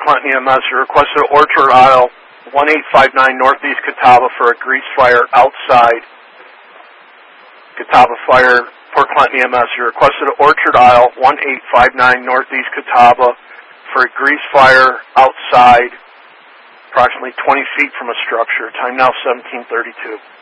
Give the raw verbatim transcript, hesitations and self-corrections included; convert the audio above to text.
Clinton E M S. You requested Orchard Aisle one eight five nine Northeast Catawba for a grease fire outside Catawba Fire, Port Clinton E M S. You requested Orchard Aisle one eight five nine Northeast Catawba for a grease fire outside, approximately twenty feet from a structure. Time now seventeen thirty-two.